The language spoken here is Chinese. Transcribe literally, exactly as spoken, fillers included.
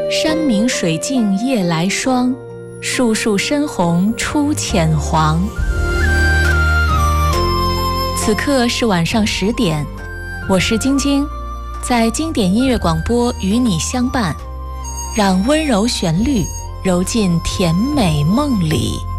山明水净夜来霜，树树深红出浅黄。此刻是晚上十点，我是晶晶，在经典音乐广播与你相伴，让温柔旋律揉进甜美梦里。